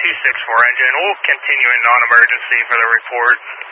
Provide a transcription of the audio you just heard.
264 engine. We'll continue in non-emergency for the report.